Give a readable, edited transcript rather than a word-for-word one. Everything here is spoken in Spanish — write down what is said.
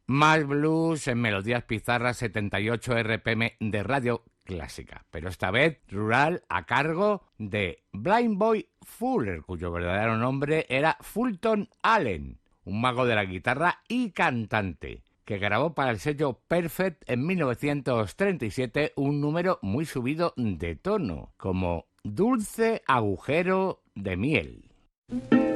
Más blues en melodías pizarras 78 RPM de radio clásica, pero esta vez rural a cargo de Blind Boy Fuller, cuyo verdadero nombre era Fulton Allen, un mago de la guitarra y cantante, que grabó para el sello Perfect en 1937 un número muy subido de tono, como Dulce Agujero de Miel.